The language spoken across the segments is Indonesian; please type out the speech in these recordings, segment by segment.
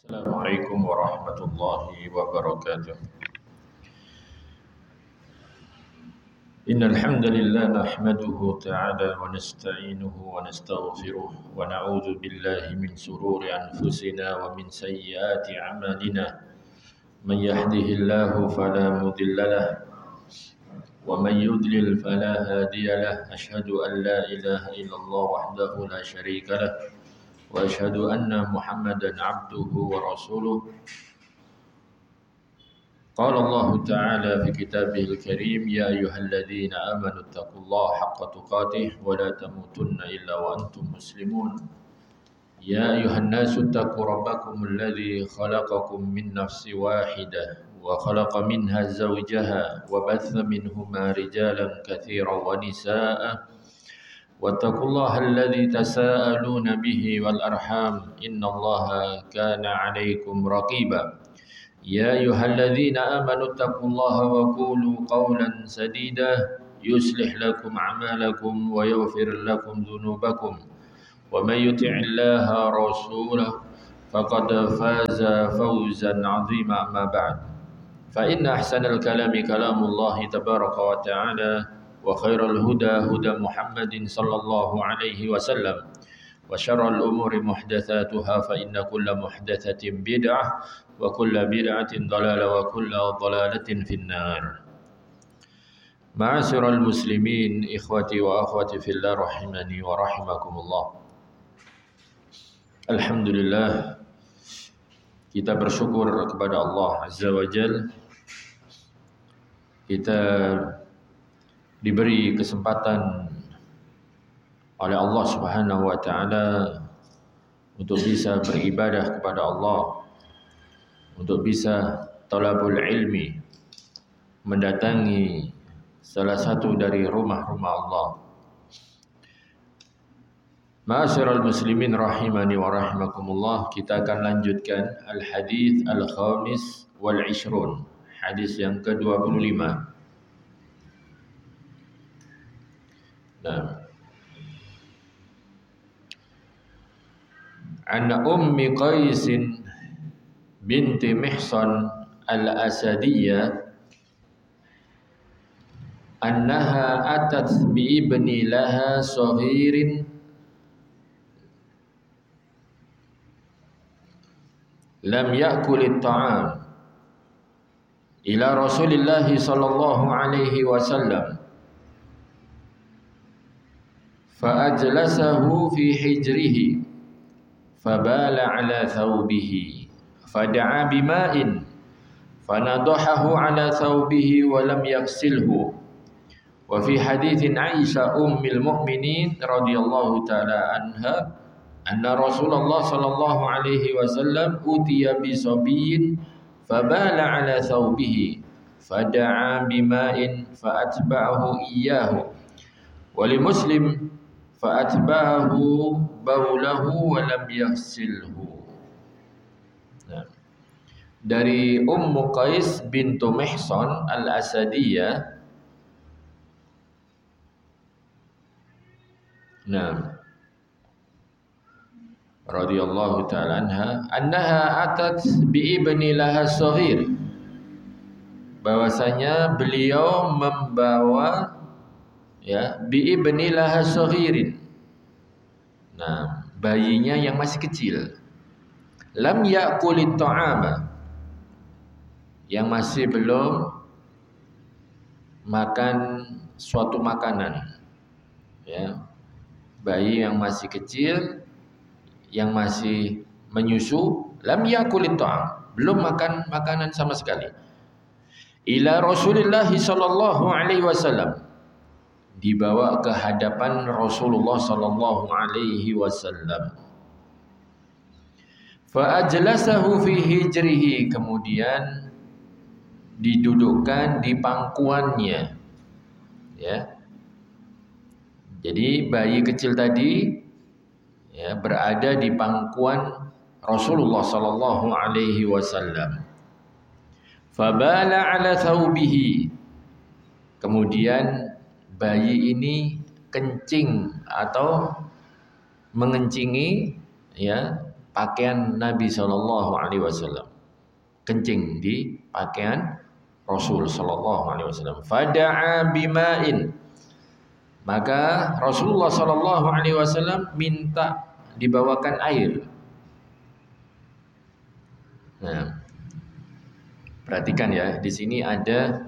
Assalamualaikum warahmatullahi wabarakatuh. Innal hamdalillah nahmaduhu ta'ala wa nasta'inuhu wa nastaghfiruh wa na'udzu billahi min shururi anfusina wa min sayyiati a'malina. Man yahdihillahu fala mudilla lahu wa man yudlil fala hadiya lahu. Asyhadu an la ilaha illallah wahdahu la syarika lahu wa asyhadu anna Muhammadan 'abduhu wa rasuluh. Qala Allah Ta'ala fi kitabihil karim, ya ayyuhalladzina amanu taqullaha haqqa tuqatih wa la tamutunna illa wa antum muslimun. Ya ayyuhan nasu taqu rabbakumul ladzi khalaqakum min nafsin wahidah wa khalaqa minha zawjaha wa batha minhuma rijalan katsiran wa nisaa'a. Wattaqullaha alladzi tasaaluna bihi wal arham, innallaha kana 'alaikum raqiba. Ya ayyuhalladzina amanu taqullaha wa qulu qawlan sadida yuslih lakum a'malakum wa yaghfir lakum dhunubakum wa may yuti'illaha rasulahu faqad faza fawzan 'azima. Amma ba'd, fa inna ahsanal kalami kalamullahi tabaraka wa ta'ala wa khairal huda huda Muhammadin sallallahu alaihi wasallam wa syarrul umuri muhdatsatuha fa inna kulla muhdatsatin bid'ah wa kulla bid'atin dhalalah wa kulla dhalalatin finnar. Ma'asyiral muslimin, ikhwati wa akhwati fillah rahimani wa rahimakumullah. Alhamdulillah, kita bersyukur kepada Allah Azza wa Jalla. Kita diberi kesempatan oleh Allah Subhanahu wa taala untuk bisa beribadah kepada Allah, untuk bisa talabul ilmi, mendatangi salah satu dari rumah-rumah Allah. Ma'asyiral muslimin rahimani wa rahimakumullah, kita akan lanjutkan al-hadits al-khamis wal 'ishrun, hadis yang ke-25. Nah, an Ummi Qais binti Mihsan al-Asadiyah annaha atat bi ibni laha saghirin lam ya'kul at-ta'am ila Rasulillah sallallahu alaihi wasallam fa ajlasahu fi hijrihi fabala ala thawbihi fada'a bima'in fanadahahu ala thawbihi wa lam yaghsilhu. Wa fi haditsin Aisyah ummil mu'minin radhiyallahu ta'ala anha anna Rasulullah sallallahu alaihi wasallam utiya bi sabiyyin fabala ala thawbihi fada'a bima'in faatba'ahu iyyahu. Wa li Muslim faatba'ahu baulahu wa lam yaghsilhu. Dari Ummu Qais bintu Mihsan al-Asadiyah, radhiyallahu ta'ala anha, annaha atat bi ibni laha saghir, bahwasanya beliau membawa bi ibni laha saghirin, bayinya yang masih kecil, lam ya'kulit ta'ama, yang masih belum makan suatu makanan, bayi yang masih kecil, yang masih menyusu, lam yakulit ta'am, belum makan makanan sama sekali. Ila Rasulillah sallallahu alaihi wasallam, dibawa ke hadapan Rasulullah sallallahu alaihi wasallam. Fa ajlasahu fi hijrihi, kemudian didudukkan di pangkuannya. Jadi bayi kecil tadi berada di pangkuan Rasulullah sallallahu alaihi wasallam. Fabala ala thawbihi, kemudian bayi ini kencing atau mengencingi pakaian Nabi Shallallahu Alaihi Wasallam, kencing di pakaian Rasul Shallallahu Alaihi Wasallam. Fada'a bima'in, maka Rasulullah Shallallahu Alaihi Wasallam minta dibawakan air. Nah, perhatikan ya, di sini ada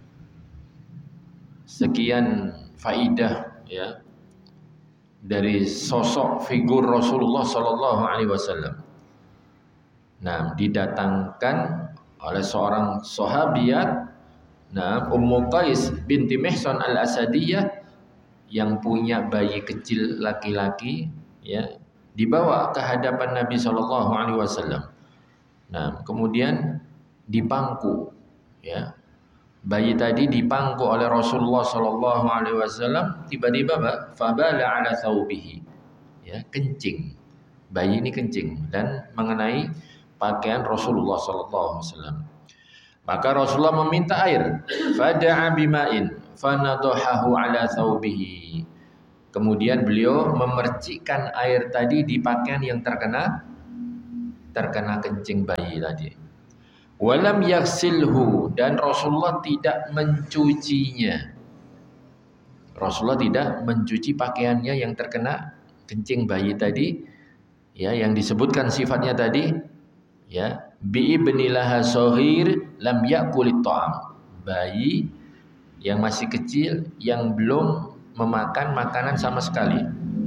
sekian faidah ya dari sosok figur Rasulullah Sallallahu Alaihi Wasallam. Nah, didatangkan oleh seorang sahabiat, Ummu Qais binti Mihsan al-Asadiyah, yang punya bayi kecil laki-laki, ya, dibawa ke hadapan Nabi Sallallahu Alaihi Wasallam. Nah, kemudian dipangku, ya. Bayi tadi dipangku oleh Rasulullah Sallallahu Alaihi Wasallam. Tiba-tiba, fabala ala thawbihi, ya, kencing. Bayi ini kencing dan mengenai pakaian Rasulullah Sallallahu Alaihi Wasallam. Maka Rasulullah meminta air. Fada'a bima'in, fanadahahu ala thawbihi. Kemudian beliau memercikkan air tadi di pakaian yang terkena kencing bayi tadi. Walam yaksilhu, dan Rasulullah tidak mencucinya. Rasulullah tidak mencuci pakaiannya yang terkena kencing bayi tadi, ya, yang disebutkan sifatnya tadi, ya, bi ibnilaha shaghir lam yakulit ta'am, bayi yang masih kecil yang belum memakan makanan sama sekali.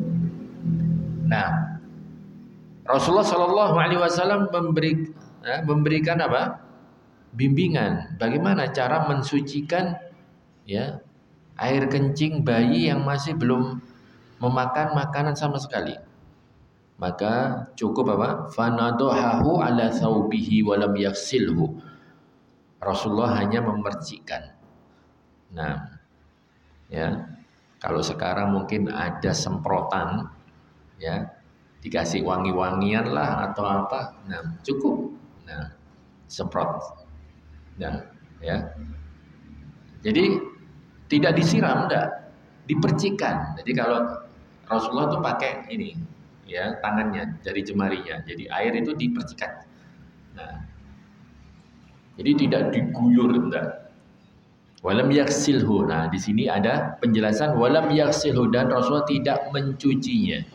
Nah, Rasulullah Shallallahu Alaihi Wasallam memberikan apa? Bimbingan bagaimana cara mensucikan, ya, air kencing bayi yang masih belum memakan makanan sama sekali. Maka cukup apa? Fanadahahu ala thawbihi walam yaksilhu. Rasulullah hanya memercikkan. Nah, ya, kalau sekarang mungkin ada semprotan, ya, dikasih wangi-wangian lah atau apa. Nah, cukup. Nah, semprot. Nah, ya. Jadi tidak disiram, enggak, dipercikan. Jadi kalau Rasulullah tuh pakai ini, ya, tangannya, jari jemarinya. Jadi air itu dipercikan. Nah, jadi tidak diguyur, enggak. Walam yaksilhu. Nah, di sini ada penjelasan walam yaksilhu, dan Rasulullah tidak mencucinya.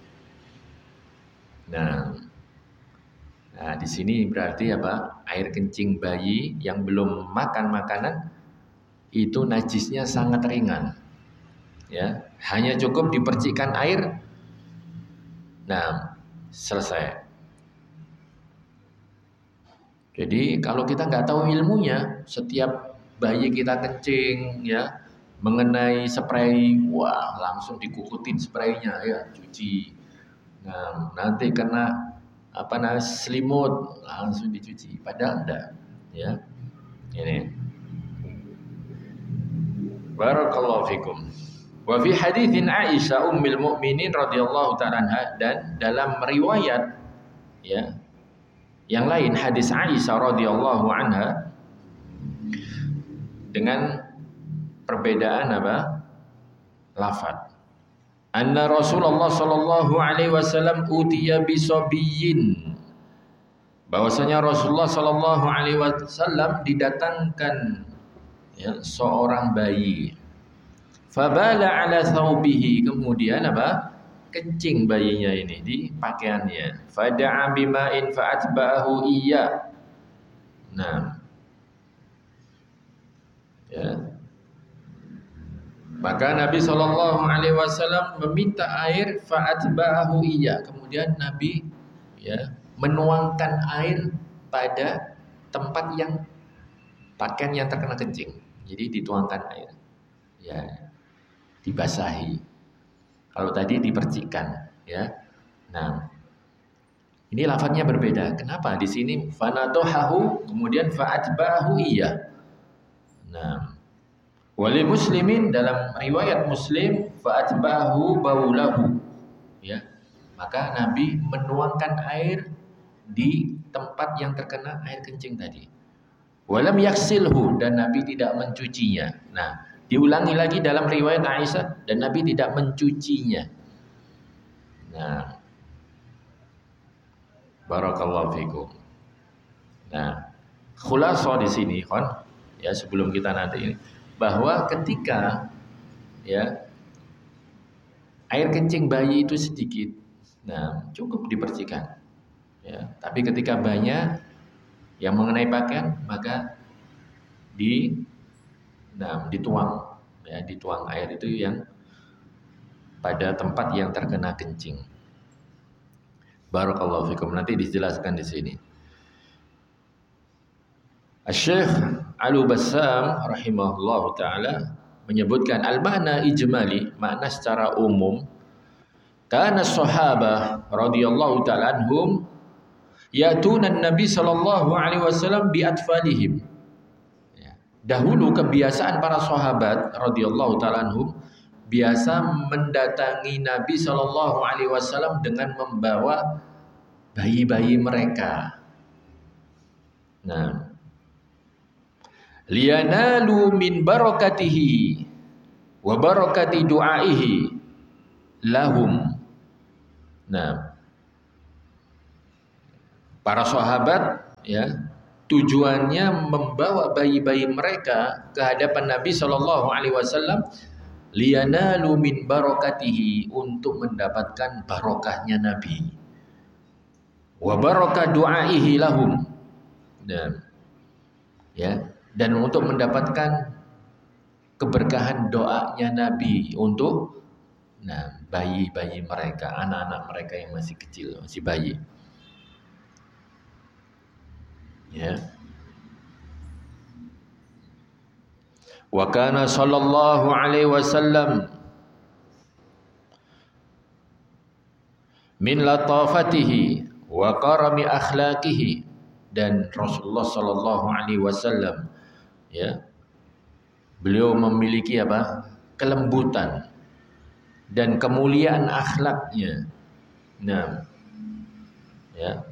Nah, di sini berarti apa? Air kencing bayi yang belum makan makanan itu najisnya sangat ringan. Ya, hanya cukup dipercikkan air. Nah, selesai. Jadi kalau kita nggak tahu ilmunya, setiap bayi kita kencing, ya, mengenai spray, wah, langsung dikukutin spraynya, ya, cuci. Nah, nanti kena selimut, langsung dicuci. Padahal enggak, ya. Ini. Barakallahu fikum. Wa fi haditsin Aisyah ummul mukminin radhiyallahu ta'ala anha, dan dalam riwayat, ya, yang lain, hadis Aisyah radhiyallahu anha dengan perbedaan apa? Lafaz. Anna Rasulullah sallallahu alaihi wasallam utiya bisabiyin, bahwasanya Rasulullah sallallahu alaihi wasallam didatangkan, ya, seorang bayi. Fabala ala thawbihi, kemudian apa? Kencing bayinya ini di pakaiannya. Fada'a bima'in fa'atba'ahu iya. Nah, ya. Maka Nabi Shallallahu Alaihi Wasallam meminta air, fa'atba'ahu iya. Kemudian Nabi, ya, menuangkan air pada tempat yang pakaian yang terkena kencing. Jadi dituangkan air, ya, dibasahi. Kalau tadi dipercikkan, ya. Nah, ini lafadznya berbeda. Kenapa? Di sini fanadahahu, kemudian fa'atba'ahu iya. Nah, wali muslimin, dalam riwayat Muslim, fa'atba'ahu baulahu, ya, maka Nabi menuangkan air di tempat yang terkena air kencing tadi. Walam yaksilhu, dan Nabi tidak mencucinya. Nah, diulangi lagi dalam riwayat Aisyah, dan Nabi tidak mencucinya. Nah, Barakallahu fikum. Nah, khulasan di sini kan, ya sebelum kita nanti ini, bahwa ketika ya air kencing bayi itu sedikit, nah cukup dibersihkan. Ya, tapi ketika banyak yang mengenai pakaian, maka dituang, ya dituang air itu yang pada tempat yang terkena kencing. Barakallahu fikum. Nanti dijelaskan di sini. Syekh Al-Bassam rahimahullahu taala menyebutkan al-makna ijmali, makna secara umum, kana sahabah radhiyallahu taala anhum yatuna an-nabi sallallahu alaihi wasallam bi atfalihim. Ya. Dahulu kebiasaan para sahabat radhiyallahu taala anhum biasa mendatangi Nabi sallallahu alaihi wasallam dengan membawa bayi-bayi mereka. Nah, liyanalu min barakatihi wa barakati du'aihi lahum. Nah, para sahabat ya tujuannya membawa bayi-bayi mereka ke hadapan Nabi sallallahu alaihi wasallam liyanalu min barakatihi, untuk mendapatkan barokahnya Nabi, wa barakah du'aihi lahum. Dan ya, dan untuk mendapatkan keberkahan doanya Nabi untuk bayi-bayi mereka, anak-anak mereka yang masih kecil, masih bayi. Ya. Wa kana sallallahu alaihi wasallam min latafatihi wa karami akhlaqihi, dan Rasulullah sallallahu alaihi wasallam ya beliau memiliki apa? Kelembutan dan kemuliaan akhlaknya. Nah, ya.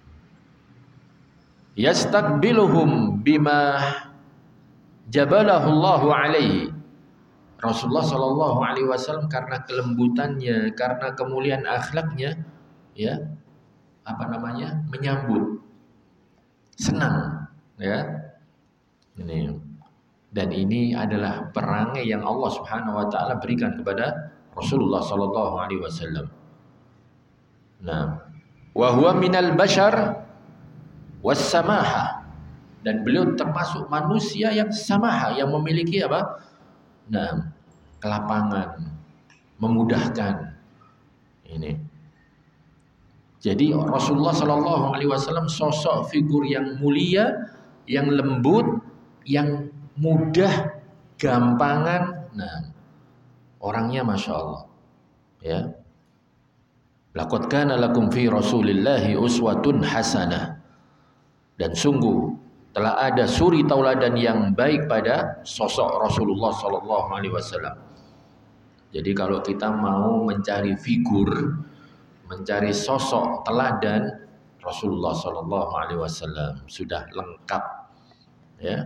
Yastaqbiluhum bima jabalahu Allahu alaihi. Rasulullah sallallahu alaihi wasallam karena kelembutannya, karena kemuliaan akhlaknya, ya, menyambut. Senang, ya. Ini. Dan ini adalah perangai yang Allah Subhanahu wa taala berikan kepada Rasulullah sallallahu alaihi wasallam. Nah, wa huwa minal bashar was-samaha, dan beliau termasuk manusia yang samaha, yang memiliki apa? Nah, kelapangan, memudahkan. Ini. Jadi Rasulullah sallallahu alaihi wasallam sosok figur yang mulia, yang lembut, yang mudah, gampangan. Nah, orangnya masya Allah. Ya. Laqad kana lakum fi Rasulillahi uswatun hasanah. Dan sungguh telah ada suri tauladan yang baik pada sosok Rasulullah sallallahu alaihi wasallam. Jadi kalau kita mau mencari figur, mencari sosok teladan, Rasulullah sallallahu alaihi wasallam sudah lengkap. Ya.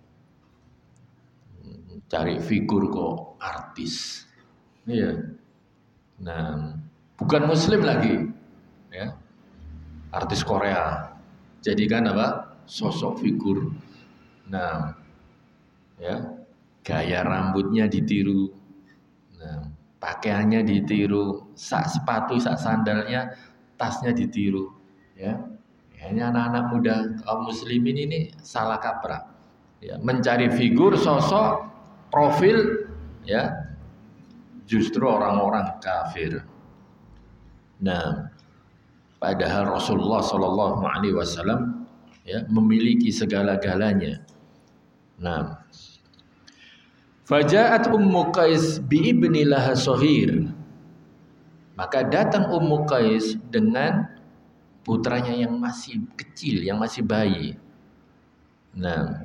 Cari figur kok artis. Iya. Nah, bukan muslim lagi. Ya. Artis Korea. Jadikan apa? Sosok figur. Nah, ya, gaya rambutnya ditiru. Nah, pakaiannya ditiru, sak sepatu, sak sandalnya, tasnya ditiru, ya. Kayaknya anak-anak muda kaum muslimin ini salah kaprah. Ya, mencari figur, sosok, profil, ya, justru orang-orang kafir. Nah, padahal Rasulullah sallallahu alaihi wasallam ya memiliki segala-galanya. Nah, faja'at Ummu Qais bi ibni laha shahir. Maka datang Ummu Qais dengan putranya yang masih kecil, yang masih bayi. Nah,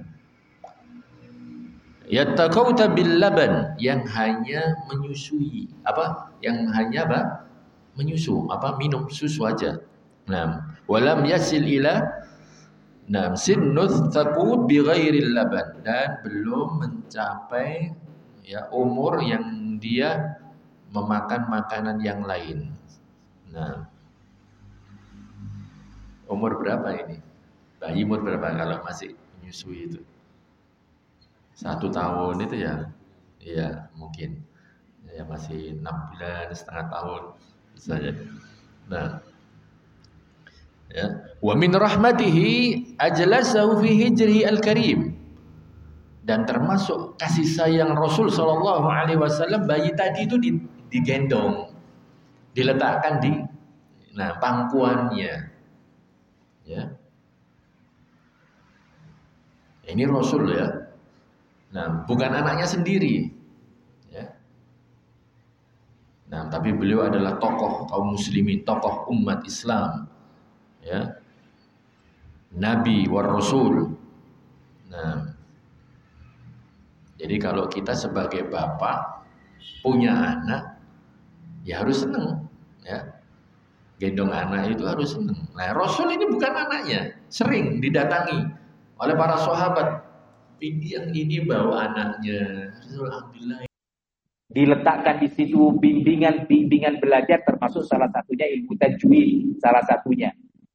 yattaqauta bil laban, yang hanya menyusui. Apa? Yang hanya apa? Menyusu, minum susu aja. Nah, walam yasil ila sinnut taqut bi ghairil laban, dan belum mencapai ya umur yang dia memakan makanan yang lain. Nah, umur berapa ini? Bayi umur berapa kalau masih menyusui itu? 1 tahun itu ya? Iya, mungkin. Ya masih 6 bulan, setengah tahun saja. Nah, ya. Wa min rahmatihi ajlasahu fi hijri al-karim. Dan termasuk kasih sayang Rasul sallallahu alaihi wasallam, bayi tadi itu digendong, diletakkan di pangkuannya. Ya. Ini Rasul ya. Nah, bukan anaknya sendiri. Ya. Nah, tapi beliau adalah tokoh kaum muslimin, tokoh umat Islam. Ya. Nabi war Rasul. Nah, jadi kalau kita sebagai bapak punya anak, ya harus senang, ya. Gendong anak itu harus senang. Nah, Rasul ini bukan anaknya, sering didatangi oleh para sahabat. Yang ini bawa anaknya, alhamdulillah. Diletakkan di situ bimbingan belajar, termasuk salah satunya ilmu tajwid, salah satunya.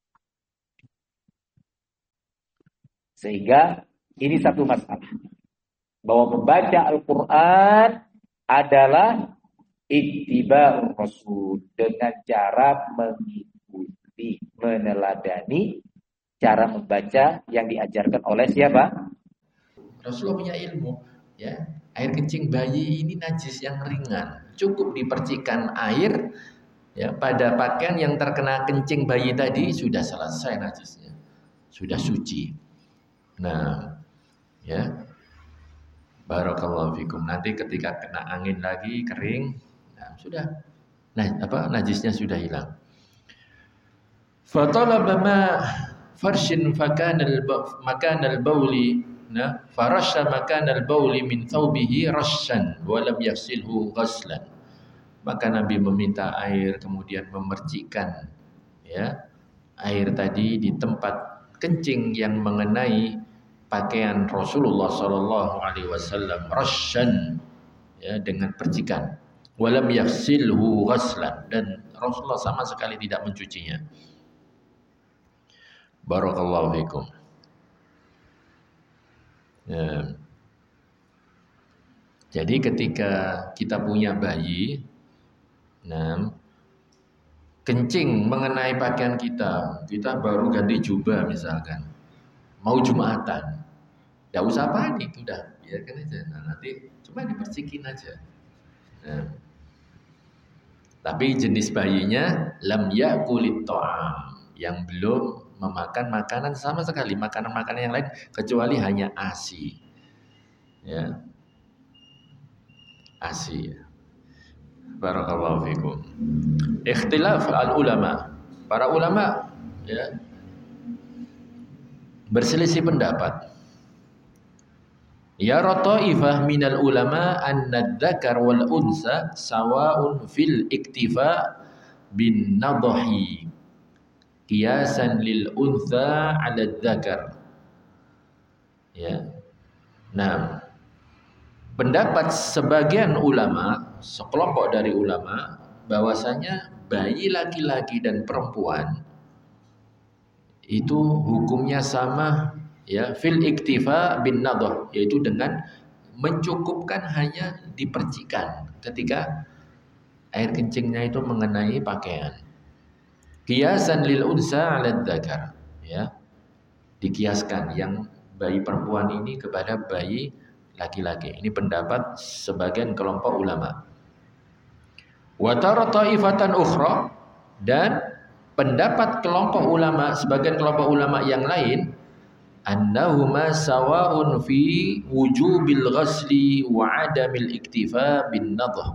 Sehingga ini satu masalah, bahwa membaca Al-Quran adalah ittiba'ur Rasul, dengan cara mengikuti, meneladani cara membaca yang diajarkan oleh siapa? Rasulullah punya ilmu, ya. Air kencing bayi ini najis yang ringan, cukup dipercikan air, ya, pada pakaian yang terkena kencing bayi tadi sudah selesai najisnya, sudah suci. Nah, ya, barakallahu fikum. Nanti ketika kena angin lagi kering, nah, sudah, najisnya sudah hilang. Fatalaba ma farshin makan al-bauli, nah, farasha makan al-bauli min thawbihi rashan wa lam yaghsilhu ghaslan. Maka Nabi meminta air, kemudian memercikkan, ya, air tadi di tempat kencing yang mengenai pakaian Rasulullah sallallahu alaihi wasallam, rashan, ya, dengan percikan. Wa lam yaghsilhu ghaslan, dan Rasulullah sama sekali tidak mencucinya. Barakallahu fikum. Ya. Jadi ketika kita punya bayi, nah, kencing mengenai pakaian kita baru ganti jubah misalkan, mau Jumatan, tidak usah panik, udah biarkan aja. Nah, nanti cuma dipercikin aja. Nah, tapi jenis bayinya lam yakulit ta'am, yang belum memakan makanan sama sekali, makanan-makanan yang lain kecuali hanya ASI. Ya. ASI. Barakallahu fikum. Ikhtilaf al-ulama. Para ulama, ya, berselisih pendapat. Ya ta'ifah minal ulama anna dzakar wal unsa sawa'un fil iktifa bin nadhi qiyasan lil untha 'ala dzakar. Ya. Nah, pendapat sebagian ulama, sekelompok dari ulama, bahwasanya bayi laki-laki dan perempuan itu hukumnya sama, ya, fil iktifa bin nadh, yaitu dengan mencukupkan hanya dipercikan ketika air kencingnya itu mengenai pakaian. Qiyasan lil unsa 'ala dzakar, ya. Dikiaskan yang bayi perempuan ini kepada bayi laki-laki. Ini pendapat sebagian kelompok ulama. Wa tara ta'ifatan ukhra, dan pendapat kelompok ulama, sebagian kelompok ulama yang lain, annahuma sawa'un fi wujubil ghasli wa 'adamil iktifa bin nadh,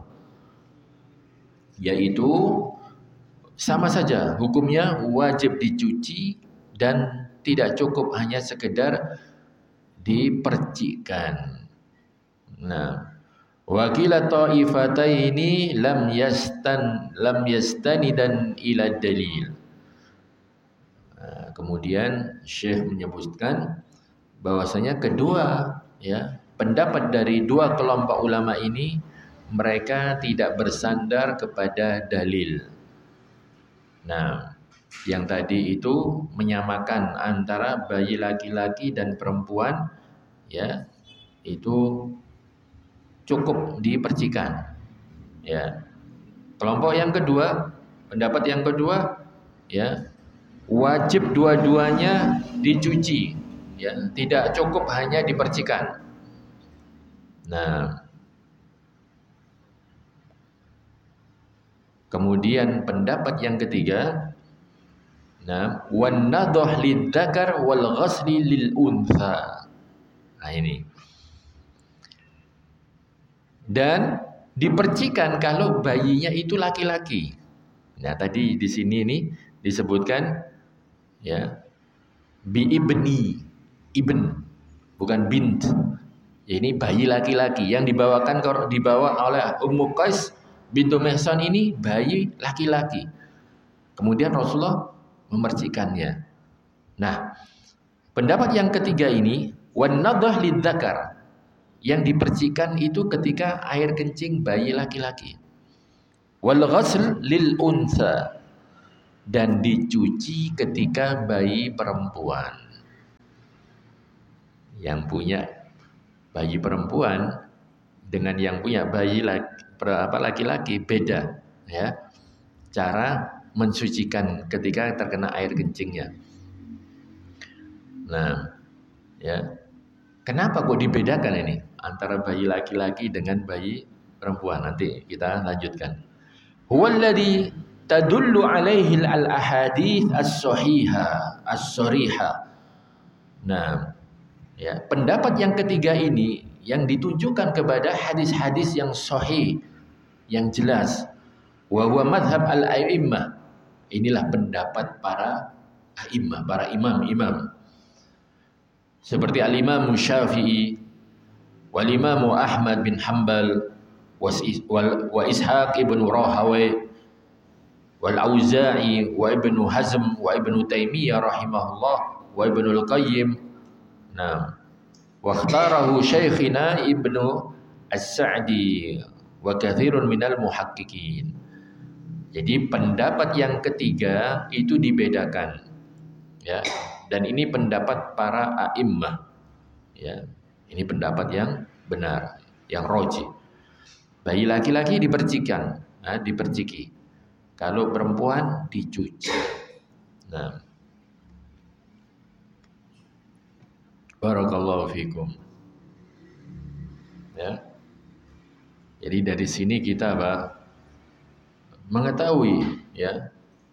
yaitu sama saja hukumnya, wajib dicuci dan tidak cukup hanya sekedar dipercikan. Nah, wakila ta'ifataini lam yastanidan ila dalil. Nah, kemudian Syekh menyebutkan bahwasanya kedua, ya, pendapat dari dua kelompok ulama ini, mereka tidak bersandar kepada dalil. Nah, Yang tadi itu menyamakan antara bayi laki-laki dan perempuan, ya, itu cukup dipercikan. Ya. Kelompok yang kedua, pendapat yang kedua, ya, wajib dua-duanya dicuci, ya, tidak cukup hanya dipercikan. Nah, kemudian pendapat yang ketiga, nah, wan nadhah lidzakar wal ghasli lil untha. Nah, ini. Dan dipercikan kalau bayinya itu laki-laki. Nah, tadi di sini ini disebutkan, ya, bi ibni, ibn, bukan bint. Ini bayi laki-laki yang dibawa oleh Ummu Qais bintu Mihsan, ini bayi laki-laki. Kemudian Rasulullah memercikannya. Nah, pendapat yang ketiga ini, wan nadhah lidzakar, yang dipercikan itu ketika air kencing bayi laki-laki. Wal ghasl lil untha, dan dicuci ketika bayi perempuan. Yang punya bayi perempuan dengan yang punya bayi laki-laki beda, ya, cara mensucikan ketika terkena air kencingnya. Nah, ya, kenapa kok dibedakan ini antara bayi laki-laki dengan bayi perempuan? Nanti kita lanjutkan. Huwallazi tadullu alaihi al-ahadits as-sahihah as-sarihah. Nah, ya, pendapat yang ketiga ini yang ditunjukkan kepada hadis-hadis yang sahih, yang jelas. Wa huwa madhab al-a'immah. Inilah pendapat para a'immah, para imam-imam. Seperti al-Imam Syafi'i, wal Imam Ahmad bin Hanbal, wa Ishaq ibn Rahawai, wal Auza'i, wa Ibnu Hazm, wa Ibnu Taimiyah rahimahullah, wa Ibnu Al-Qayyim. Nah, wa ikhtarahu Syekhina Ibnu As-Sa'di wa katsirun minal muhaqqiqin. Jadi pendapat yang ketiga itu dibedakan, ya, dan ini pendapat para a'immah, ya, ini pendapat yang benar, yang rajih. Bayi laki-laki dipercikan, nah, diperciki. Kalau perempuan dicuci. Nah, barakallahu fikum. Ya. Jadi dari sini kita mengetahui, ya,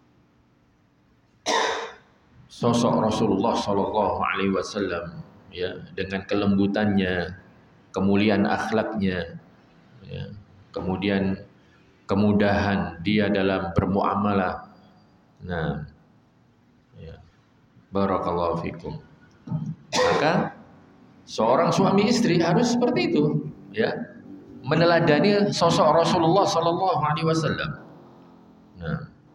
sosok Rasulullah Shallallahu Alaihi Wasallam, ya, dengan kelembutannya, kemuliaan akhlaknya, ya, kemudian kemudahan dia dalam bermuamalah. Nah, ya, barakallahu fikum. Maka seorang suami istri harus seperti itu, ya, meneladani sosok Rasulullah Shallallahu Alaihi Wasallam. Nah,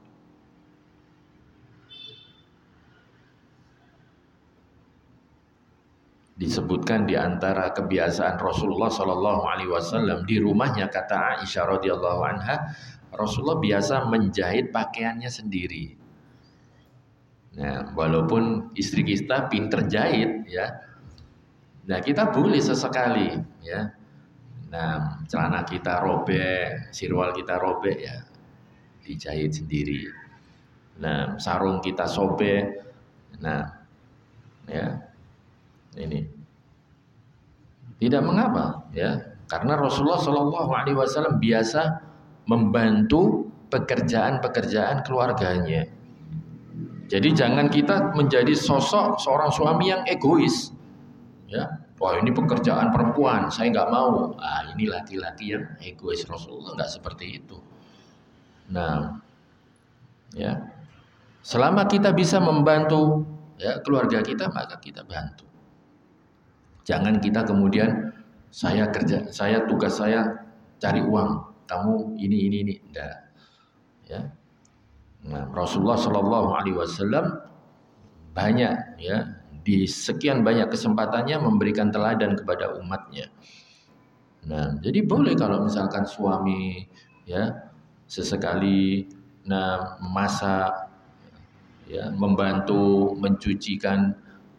disebutkan di antara kebiasaan Rasulullah Shallallahu Alaihi Wasallam di rumahnya, kata Aisyah radhiyallahu anha, Rasulullah biasa menjahit pakaiannya sendiri. Nah, walaupun istri kita pinter jahit, ya, nah, kita boleh sesekali, ya. Nah, celana kita robek, sirwal kita robek, ya, dijahit sendiri. Nah, sarung kita sobek, nah, ya, ini tidak mengapa, ya, karena Rasulullah Shallallahu Alaihi Wasallam biasa membantu pekerjaan-pekerjaan keluarganya. Jadi jangan kita menjadi sosok seorang suami yang egois, ya. Wah, ini pekerjaan perempuan, saya nggak mau. Ah, ini laki-laki yang egois. Rasulullah nggak seperti itu. Nah, ya, selama kita bisa membantu, ya, keluarga kita, maka kita bantu. Jangan kita kemudian tugas saya cari uang, kamu ini, enggak, ya. Nah, Rasulullah Shallallahu Alaihi Wasallam banyak, ya, di sekian banyak kesempatannya memberikan teladan kepada umatnya. Nah, jadi boleh kalau misalkan suami, ya, sesekali, nah, memasak, ya, membantu mencucikan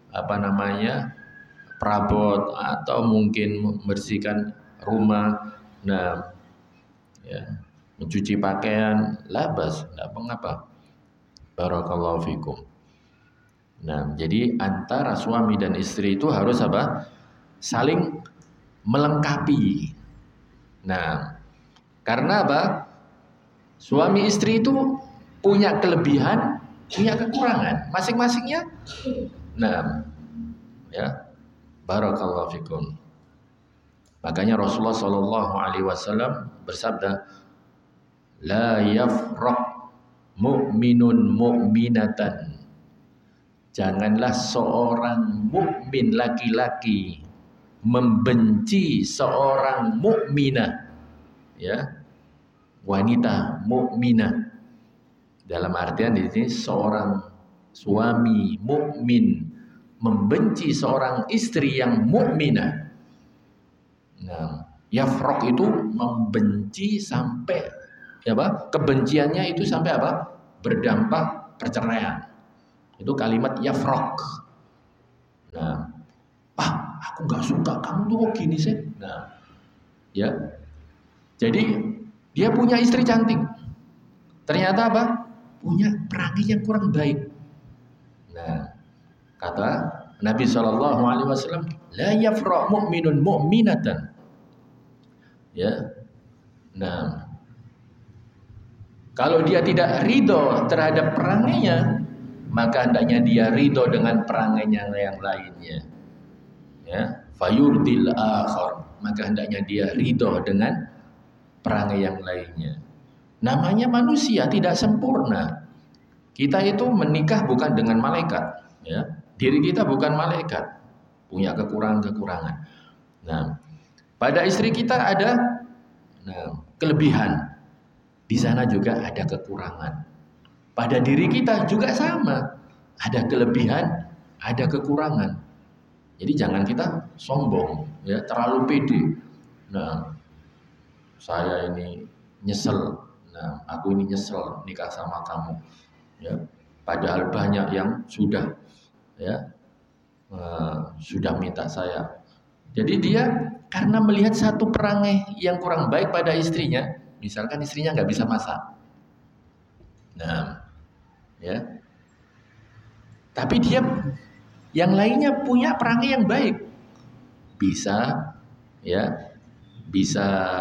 perabot atau mungkin membersihkan rumah. Nah, ya, mencuci pakaian, labas, tidak mengapa. Barakallahu fikum. Nah, jadi antara suami dan istri itu harus apa? Saling melengkapi. Nah, karena apa? Suami istri itu punya kelebihan, punya kekurangan masing-masingnya. Nah, ya, barakallahu fikum. Makanya Rasulullah Shallallahu Alaihi Wasallam bersabda, la yafraq mu'minun mu'minatan. Janganlah seorang mukmin laki-laki membenci seorang mukminah, ya, wanita mukminah. Dalam artian di sini seorang suami mukmin membenci seorang istri yang mukminah. Nah, yafraq itu membenci sampai kebenciannya itu sampai berdampak perceraian. Itu kalimat yafraq. Nah, aku nggak suka kamu tuh kok gini sih. Nah, ya. Jadi dia punya istri cantik. Ternyata punya perangai yang kurang baik. Nah, kata Nabi SAW, la yafraq mu'minun mu'minatan. Ya. Nah, kalau dia tidak ridho terhadap perangainya, maka hendaknya dia ridho dengan perangainya yang lainnya. Ya, fayurdil akhar, maka hendaknya dia ridho dengan perangai yang lainnya. Namanya manusia tidak sempurna. Kita itu menikah bukan dengan malaikat, ya. Diri kita bukan malaikat, punya kekurangan-kekurangan. Nah, pada istri kita ada kelebihan, di sana juga ada kekurangan. Pada diri kita juga sama, ada kelebihan, ada kekurangan. Jadi jangan kita sombong, ya, terlalu pede. Nah, saya ini nyesel. Nah, aku ini nyesel nikah sama kamu. Ya, padahal banyak yang sudah, ya, sudah minta saya. Jadi dia karena melihat satu perangai yang kurang baik pada istrinya, misalkan istrinya nggak bisa masak. Nah, ya. Tapi dia yang lainnya punya perangai yang baik. Bisa, ya, bisa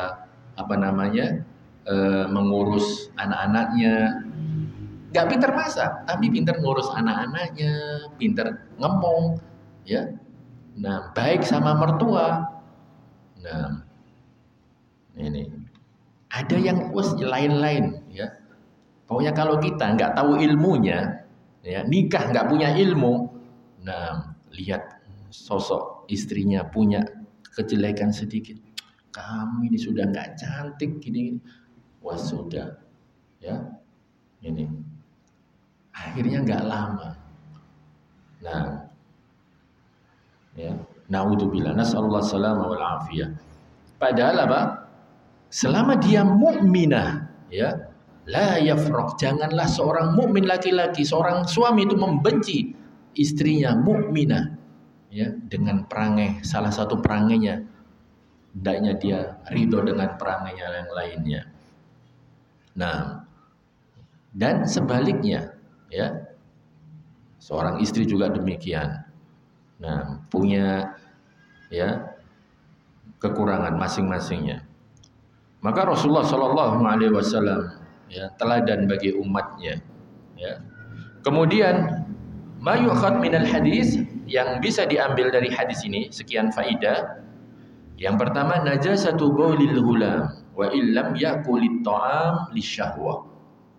mengurus anak-anaknya. Gak pintar masak, tapi pintar ngurus anak-anaknya, pintar ngomong, ya. Nah, baik sama mertua. Nah, ini ada yang lain-lain, ya. Pokoknya kalau kita nggak tahu ilmunya, ya, nikah nggak punya ilmu, nah, lihat sosok istrinya punya kejelekan sedikit, kamu ini sudah nggak cantik gini, wah sudah, ya, ini akhirnya nggak lama. Nah, ya, naudzubillah, nasallallahu salama wal afiyah. Padahal selama dia mukminah, ya, la yafraq, janganlah seorang mukmin laki-laki, seorang suami itu membenci istrinya mukminah, ya, dengan perangai, salah satu perangainya, hendaknya dia ridho dengan perangainya yang lainnya. Nah, dan sebaliknya, ya, seorang istri juga demikian. Nah, punya, ya, kekurangan masing-masingnya. Maka Rasulullah Shallallahu Alaihi Wasallam, ya, teladan bagi umatnya, ya. Kemudian mayukhad minal hadis, yang bisa diambil dari hadis ini sekian faidah. Yang pertama, najasatu baulil hulam wa illam yakulit ta'am lisyahwa.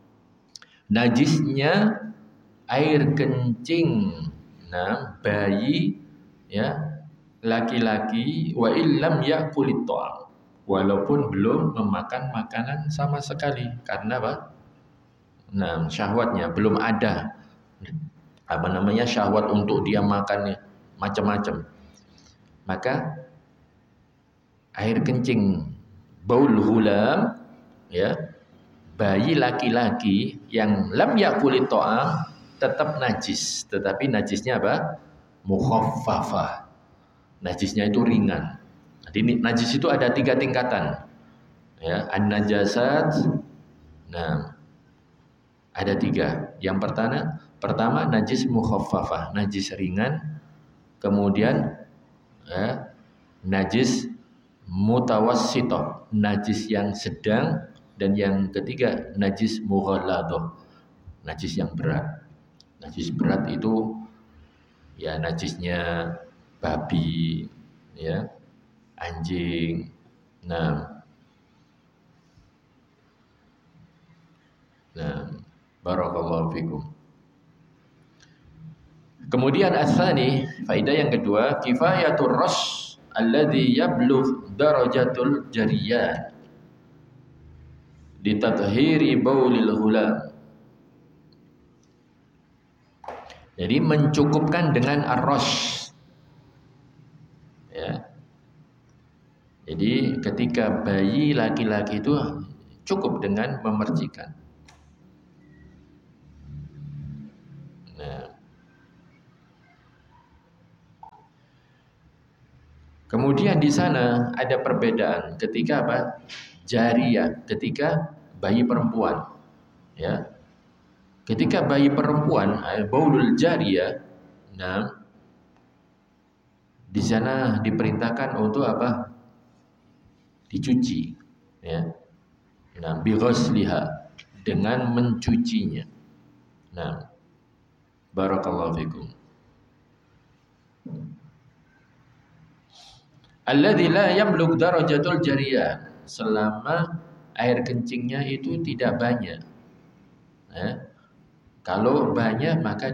Najisnya air kencing, bayi, ya, laki-laki, wa illam yakulit ta'am, walaupun belum memakan makanan sama sekali, karena syahwatnya belum ada, syahwat untuk dia makan macam-macam. Maka air kencing baul hulam, ya, bayi laki-laki yang lam yakulit ta'am, tetap najis, tetapi najisnya apa? Mukhaffafah. Najisnya itu ringan. Jadi najis itu ada 3 tingkatan. Ya, an-najasat. Nah, ada 3. Yang pertama najis mukhaffafah, najis ringan. Kemudian najis mutawassithah, najis yang sedang, dan yang ketiga najis mughalladah, najis yang berat. Najis berat itu ya najisnya babi, ya, anjing. Nah, barakallahu fikum. Kemudian asani, faedah yang kedua, kifayatur rash alladhi yablugh darajatul jariyah di tathhiri baulil ghulam. Jadi mencukupkan dengan ar-rash. Ya. Jadi ketika bayi laki-laki itu cukup dengan memercikan. Nah, kemudian di sana ada perbedaan ketika apa? Jariyah, ketika bayi perempuan. Ya. Ketika bayi perempuan, baulul jariyah, nah, di sana diperintahkan untuk apa? Dicuci, ya. Nah, bi ghusliha, dengan mencucinya. Nah, barakallahu fikum. Alladzi la yablugh darajatul jariyah, selama air kencingnya itu tidak banyak. Ya. Kalau banyak maka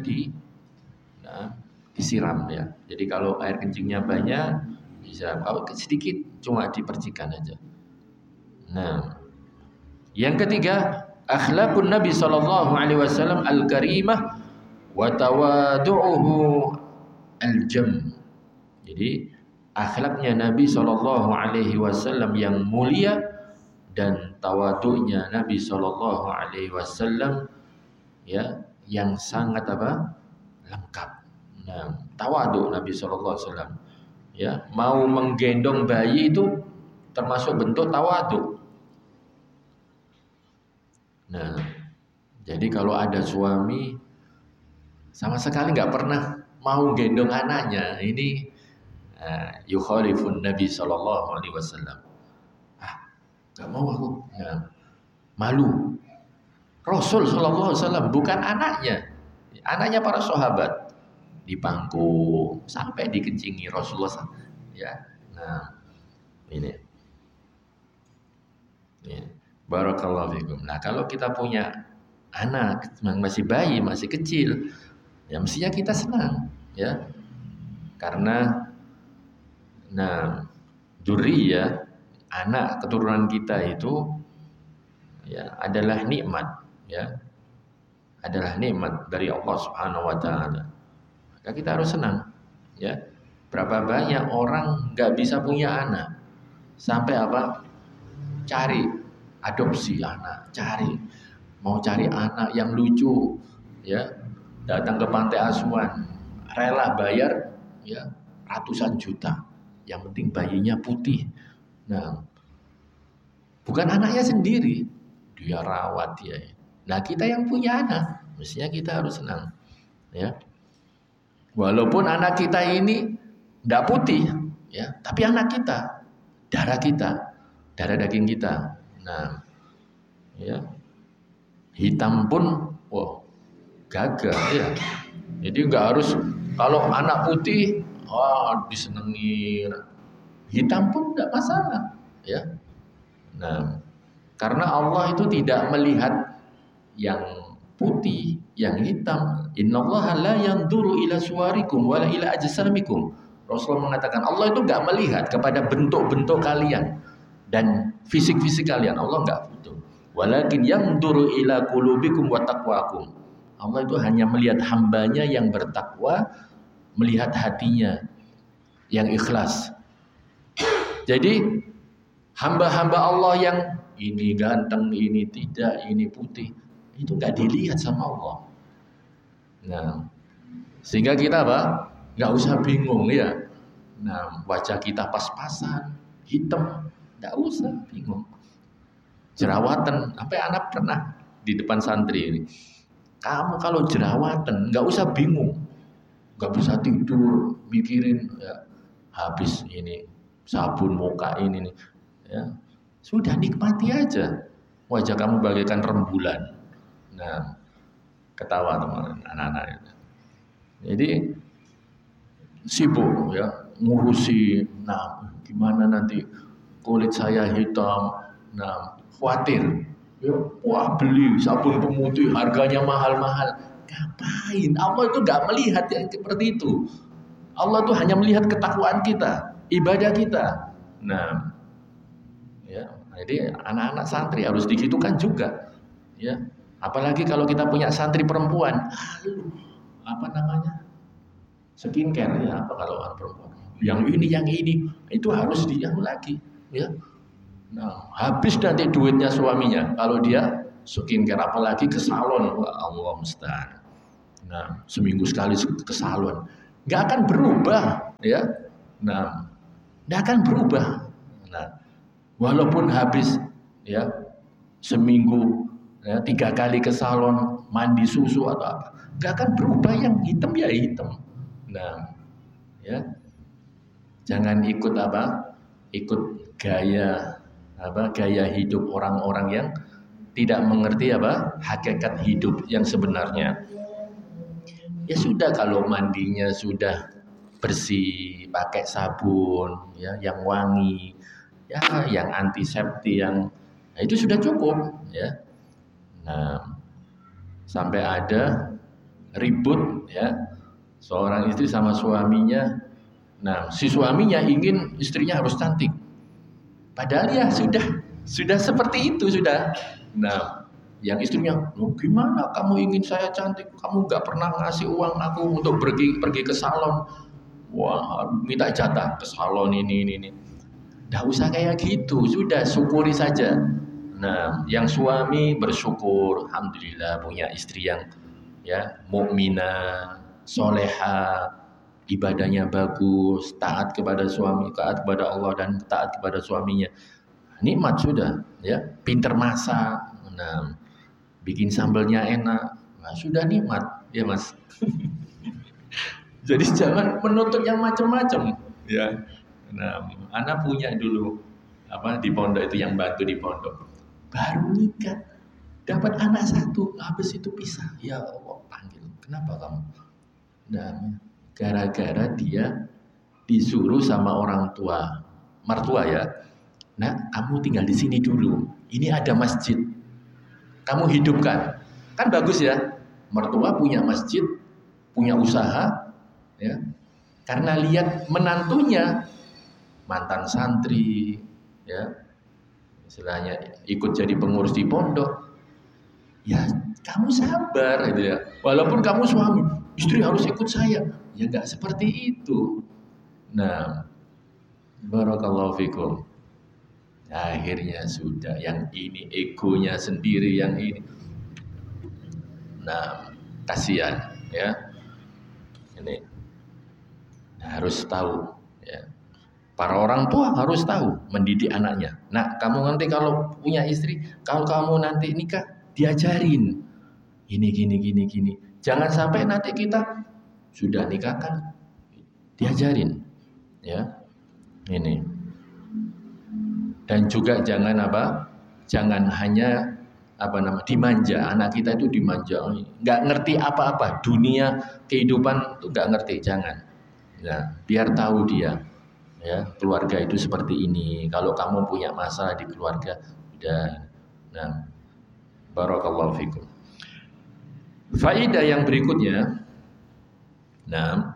disiram, ya. Jadi kalau air kencingnya banyak disiram. Kalau sedikit cuma dipercikan aja. Nah, yang ketiga, akhlakun Nabi sallallahu alaihi wasallam al-karimah wa tawadu'uhu al-jam. Jadi akhlaknya Nabi sallallahu alaihi wasallam yang mulia dan tawadu'nya Nabi sallallahu alaihi wasallam, ya, yang sangat apa? Lengkap. Nah, tawadu Nabi sallallahu alaihi wasallam, ya, mau menggendong bayi itu termasuk bentuk tawadu. Nah, jadi kalau ada suami sama sekali nggak pernah mau gendong anaknya, ini yukhalifun Nabi sallallahu alaihi wasallam. Nggak mau aku, ya, malu. Rasul sallallahu alaihi wasallam bukan anaknya para sahabat, dipangku sampai dikencingi Rasulullah, ya. Nah, ini. Ya. Barakallahu fikum. Nah, kalau kita punya anak masih bayi, masih kecil, ya mestinya kita senang, ya. Karena dzurriyyah, anak keturunan kita itu, ya, adalah nikmat, ya. Adalah nikmat dari Allah Subhanahu wa taala. Maka kita harus senang, ya. Berapa banyak orang enggak bisa punya anak, sampai apa? Cari adopsi anak, mau cari anak yang lucu, ya, datang ke pantai asuhan, rela bayar, ya, ratusan juta, yang penting bayinya putih. Nah, bukan anaknya sendiri, dia rawat dia. Nah, kita yang punya anak, mestinya kita harus senang, ya. Walaupun anak kita ini tidak putih, ya, tapi anak kita, darah daging kita. Nah, ya, hitam pun, gagah, ya. Jadi nggak harus kalau anak putih, disenengi. Hitam pun tidak masalah, ya. Nah, karena Allah itu tidak melihat yang putih, yang hitam. Innallaha la yanzuru ila suwarikum wala ila ajsamikum. Rasulullah mengatakan Allah itu nggak melihat kepada bentuk-bentuk kalian dan fisik-fisik kalian. Allah enggak begitu. Walakin yanzuru ila qulubikum wa taqwakum. Allah itu hanya melihat hambanya yang bertakwa, melihat hatinya yang ikhlas. Jadi hamba-hamba Allah yang ini ganteng, ini tidak, ini putih, itu enggak dilihat sama Allah. Nah, sehingga kita apa? Nggak usah bingung ya. Nah, wajah kita pas-pasan, hitam, nggak usah bingung. Jerawatan, sampai anak pernah di depan santri ini. Kamu kalau jerawatan, nggak usah bingung, nggak bisa tidur, mikirin ya, habis ini sabun muka ini nih, ya sudah nikmati aja. Wajah kamu bagaikan rembulan. Nah, ketawa teman anak-anak itu. Jadi sibuk ya ngurusi, nah gimana nanti kulit saya hitam, nah khawatir ya, wah beli sabun pemutih harganya mahal-mahal, ngapain? Allah itu nggak melihat yang seperti itu. Allah itu hanya melihat ketakwaan kita, ibadah kita. Nah, ya jadi anak-anak santri harus digitukan juga, ya. Apalagi kalau kita punya santri perempuan, apa namanya? Skincare ya, apa kalau orang perempuan? Yang ini, itu harus yang lagi, ya. Nah, habis nanti duitnya suaminya kalau dia skincare, apalagi ke salon, wah Allah musta'an. Nah, seminggu sekali ke salon, nggak akan berubah, ya. Nah, nggak akan berubah. Nah, walaupun habis, ya, seminggu, ya, 3 kali ke salon, mandi susu atau apa, nggak akan berubah. Yang hitam ya hitam. Nah, ya, jangan ikut apa? Ikut gaya hidup orang-orang yang tidak mengerti apa? Hakikat hidup yang sebenarnya. Ya sudah, kalau mandinya sudah bersih, pakai sabun, ya, yang wangi, ya, yang antiseptik, yang nah, itu sudah cukup, ya. Nah, sampai ada ribut, ya, seorang istri sama suaminya. Nah, si suaminya ingin istrinya harus cantik. Padahal ya sudah seperti itu sudah. Nah, yang istrinya, "Loh, gimana kamu ingin saya cantik? Kamu nggak pernah ngasih uang aku untuk pergi ke salon. Wah, minta jatah ke salon ini. Nggak usah kayak gitu, sudah syukuri saja." Nah, yang suami bersyukur, alhamdulillah punya istri yang ya mukminah, soleha, ibadahnya bagus, taat kepada suami, taat kepada Allah dan taat kepada suaminya. Nikmat sudah, ya, pinter masak, nah, bikin sambalnya enak, nah, sudah nikmat, ya Mas. Jadi jangan menuntut yang macam-macam, ya. Nah, anak punya dulu apa di pondok itu, yang bantu di pondok, baru nikah, dapat anak 1, habis itu pisah. Ya Allah, panggil, kenapa kamu? Nah, gara-gara dia disuruh sama orang tua, mertua ya. Nah, kamu tinggal di sini dulu. Ini ada masjid. Kamu hidupkan. Kan bagus ya. Mertua punya masjid, punya usaha, ya. Karena lihat menantunya mantan santri, ya. Istilahnya ikut jadi pengurus di pondok. Ya, kamu sabar gitu ya. Walaupun kamu suami, istri harus ikut saya. Ya enggak seperti itu. Nah, barakallahu fikum. Akhirnya sudah, yang ini egonya sendiri, yang ini. Nah, kasihan ya. Ini harus tahu ya. Para orang tua harus tahu mendidik anaknya. Nah, kamu nanti kalau punya istri, kalau kamu nanti nikah, diajarin ini gini. Jangan sampai nanti kita sudah nikahkan diajarin, ya. Ini. Dan juga jangan jangan hanya dimanja. Anak kita itu dimanja, nggak ngerti apa-apa, dunia kehidupan itu nggak ngerti, jangan. Nah, biar tahu dia, ya, keluarga itu seperti ini. Kalau kamu punya masalah di keluarga, udah. Nah, barakallahu fikum. Faedah yang berikutnya, nah,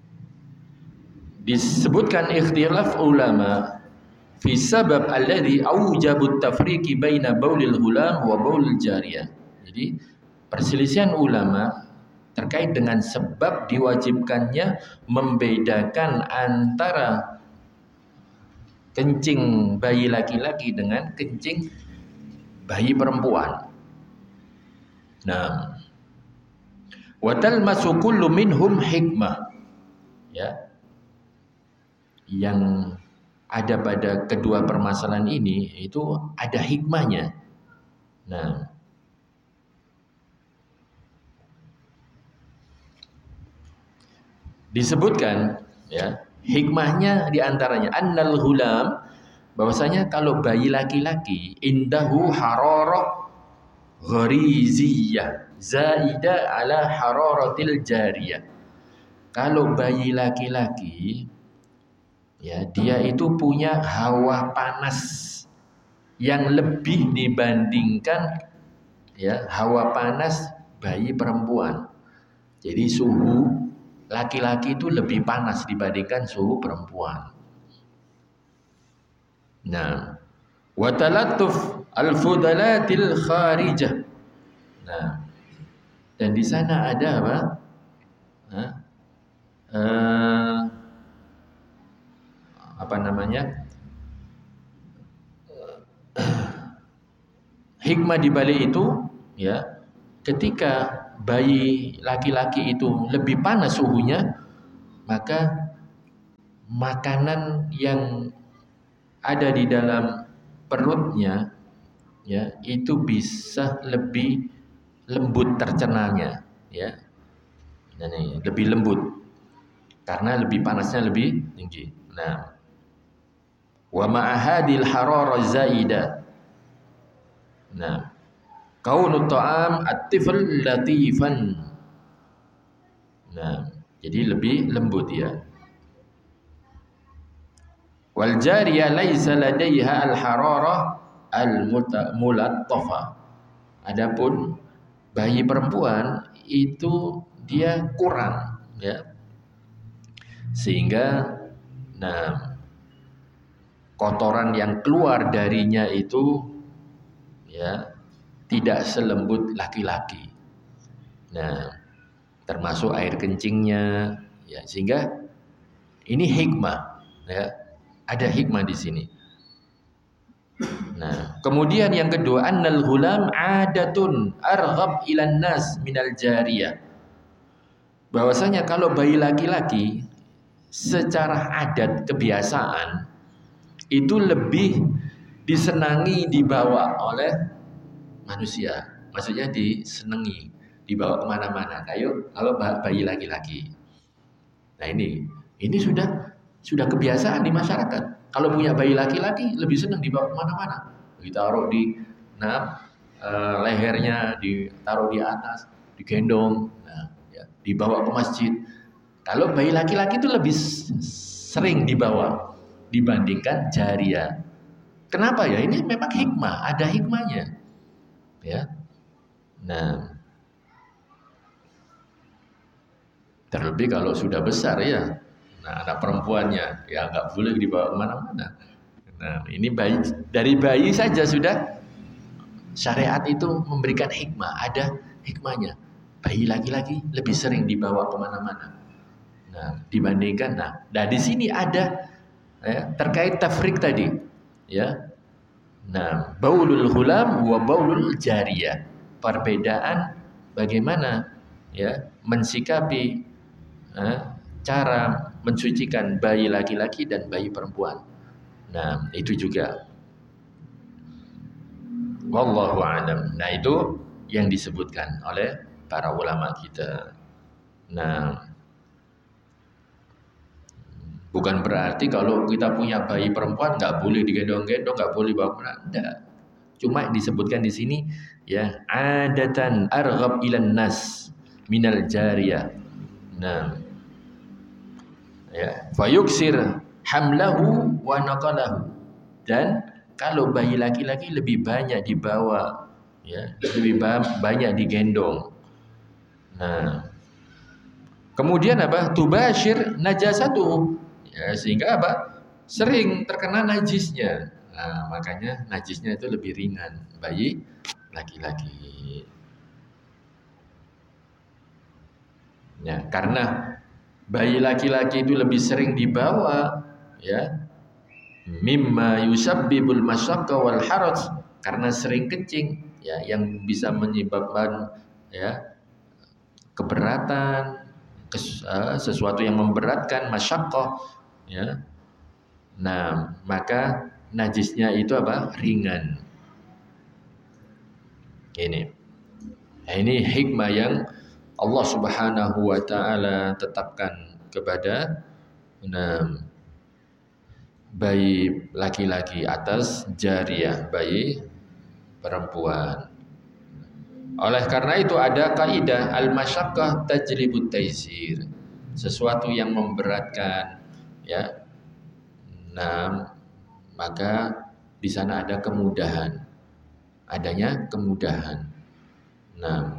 disebutkan ikhtilaf ulama fi sabab alladhi aujabu tafriqi baina baulil ghulam wa baulil jariyah. Jadi perselisihan ulama terkait dengan sebab diwajibkannya membedakan antara kencing bayi laki-laki dengan kencing bayi perempuan. Nah, wa talmasu kullu minhum hikmah. Ya. Yang ada pada kedua permasalahan ini itu ada hikmahnya. Nah, disebutkan ya, hikmahnya diantaranya annal hulam, bahwasanya kalau bayi laki-laki indahu hararah ghariziyah zaida ala hararatil jariyah. Kalau bayi laki-laki ya, dia itu punya hawa panas yang lebih dibandingkan ya hawa panas bayi perempuan. Jadi suhu laki-laki itu lebih panas dibandingkan suhu perempuan. Nah, wa talattuf al-fudalatil kharijah. Nah, dan di sana ada apa? Apa namanya? Hikmah di balik itu ya, ketika bayi laki-laki itu lebih panas suhunya, maka makanan yang ada di dalam perutnya ya itu bisa lebih lembut tercernanya ya. Ini lebih lembut karena lebih panasnya lebih tinggi. Nah, wa ma'ahadil hararah zaida. Nah, kaunu ta'am at-tifl latifan. Nah, jadi lebih lembut ya. Wal jariyah laisa ladaiha al-hararah al-mulattafa. Adapun bayi perempuan itu dia kurang ya. Sehingga nah, kotoran yang keluar darinya itu ya tidak selembut laki-laki. Nah, termasuk air kencingnya ya, sehingga ini hikmah ya, ada hikmah di sini. Nah, kemudian yang kedua, annal ghulam adatun arghab ilan nas minal jariyah. Bahwasanya kalau bayi laki-laki secara adat kebiasaan itu lebih disenangi dibawa oleh manusia. Maksudnya disenangi, dibawa kemana-mana. Kalau bayi laki-laki. Nah ini sudah kebiasaan di masyarakat. Kalau punya bayi laki-laki lebih senang dibawa kemana-mana. Ditaruh di lehernya, ditaruh di atas, digendong, ya, dibawa ke masjid. Kalau bayi laki-laki itu lebih sering dibawa dibandingkan jariyah. Kenapa ya? Ini memang hikmah, ada hikmahnya. Ya. Nah, terlebih kalau sudah besar ya. Nah, anak perempuannya ya nggak boleh dibawa kemana-mana. Nah, ini dari bayi saja sudah syariat itu memberikan hikmah, ada hikmahnya. Bayi laki-laki lebih sering dibawa kemana-mana. Nah, dibandingkan, di sini ada ya, terkait tafrik tadi, ya. Nah, baulul ghulam wa baulul jariyah. Perbedaan bagaimana ya mensikapi cara mensucikan bayi laki-laki dan bayi perempuan. Nah, itu juga. Wallahu a'lam. Nah, itu yang disebutkan oleh para ulama kita. Nah, bukan berarti kalau kita punya bayi perempuan nggak boleh digendong-gendong, nggak boleh bawa kemana. Enggak. Cuma disebutkan di sini ya adatan arghab ilan nas minal jariyah. Nah, ya, fayuksir hamlahu wa naqalahu. Dan kalau bayi laki-laki lebih banyak dibawa, ya, lebih banyak digendong. Nah, kemudian apa? Tubashir najasatuhu. Ya, sehingga apa? Sering terkena najisnya. Nah, makanya najisnya itu lebih ringan bayi laki-laki. Ya, karena bayi laki-laki itu lebih sering dibawa, ya, mimma yusabbibul masyaqqa wal haraj, karena sering kencing, ya, yang bisa menyebabkan ya keberatan, sesuatu yang memberatkan, masyaqqah, ya. Nah, maka najisnya itu apa? Ringan. Ini hikmah yang Allah Subhanahu wa taala tetapkan kepada bayi laki-laki atas jariyah, bayi perempuan. Oleh karena itu ada kaidah al-masyaqqah tajlibut taysir. Sesuatu yang memberatkan, ya. Nah, maka di sana ada kemudahan. Adanya kemudahan. Nah,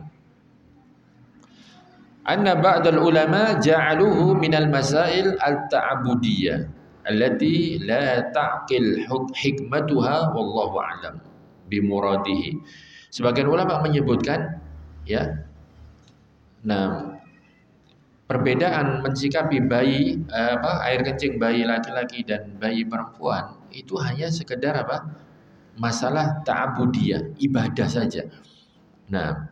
anna ba'dal ulama ja'aluhu minal masail al-ta'budiyah allati la ta'qil hikmatuha wallahu a'lam bimuradihi. Sebagian ulama menyebutkan, ya. Nah, perbedaan mensikapi bayi air kencing bayi laki-laki dan bayi perempuan itu hanya sekedar apa? Masalah ta'budiyah, ibadah saja. Nah,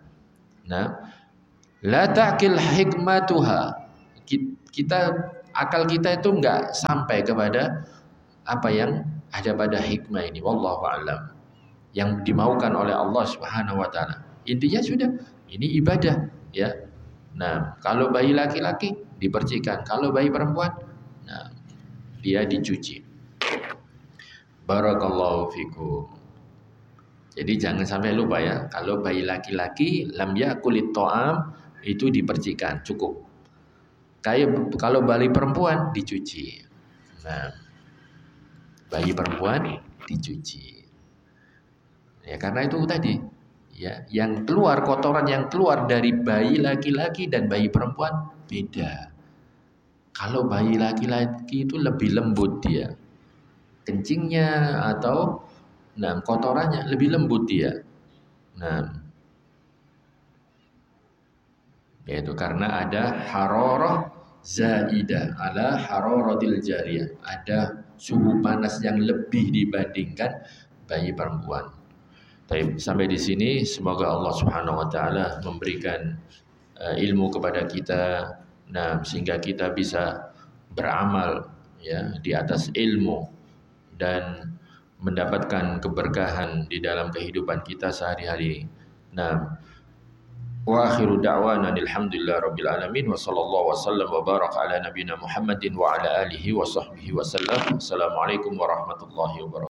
la ta'qil hikmatuha. Akal kita itu enggak sampai kepada apa yang ada pada hikmah ini, wallahu a'lam. Yang dimaukan oleh Allah Subhanahu wa taala. Intinya sudah, ini ibadah, ya. Nah, kalau bayi laki-laki dipercikan, kalau bayi perempuan, nah, dia dicuci. Barakallahu fikum. Jadi jangan sampai lupa, ya, kalau bayi laki-laki lam yakulit ta'am itu dipercikan, cukup. Kayak kalau bayi perempuan dicuci. Nah, bayi perempuan dicuci. Ya, karena itu tadi, ya, yang keluar, kotoran yang keluar dari bayi laki-laki dan bayi perempuan beda. Kalau bayi laki-laki itu lebih lembut dia, kencingnya atau kotorannya lebih lembut dia. Nah, yaitu karena ada hararah zaidah ala hararatil jariyah, ada suhu panas yang lebih dibandingkan bayi perempuan. Sampai di sini semoga Allah Subhanahu wa taala memberikan ilmu kepada kita, sehingga kita bisa beramal, ya, di atas ilmu dan mendapatkan keberkahan di dalam kehidupan kita sehari-hari. Wa akhiru da'wana alhamdulillahirabbil alamin wa sallallahu wasallam wa baraka ala nabiyyina Muhammadin wa ala alihi wa sahbihi wasallam. Assalamualaikum warahmatullahi wabarakatuh.